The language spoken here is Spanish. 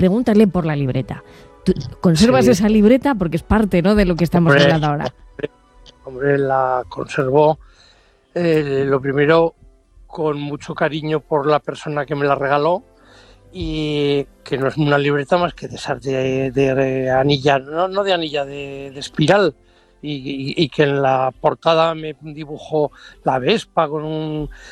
pregúntale por la libreta. ¿Tú conservas esa libreta? Porque es parte, ¿no?, de lo que estamos hablando ahora. Hombre, la conservo, lo primero, con mucho cariño por la persona que me la regaló, y que no es una libreta más que de esas de anilla, no de anilla, de espiral, y que en la portada me dibujó la Vespa